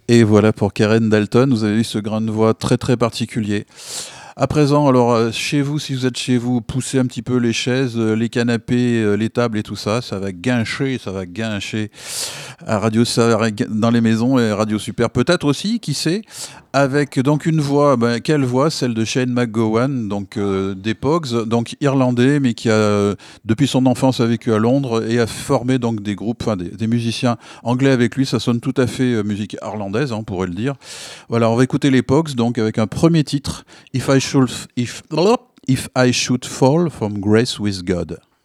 Et voilà pour Karen Dalton, vous avez eu ce grain de voix très très particulier. À présent, alors chez vous, si vous êtes chez vous, poussez un petit peu les chaises, les canapés, les tables et tout ça, ça va guincher à Radio dans les maisons et Radio Super peut-être aussi, qui sait, avec donc une voix, quelle voix, celle de Shane McGowan, donc des Pogues, donc irlandais, mais qui a depuis son enfance a vécu à Londres et a formé donc des groupes, enfin des musiciens anglais avec lui. Ça sonne tout à fait musique irlandaise, on pourrait le dire. Voilà, on va écouter les Pogues donc avec un premier titre, If I Should Fall from Grace with God.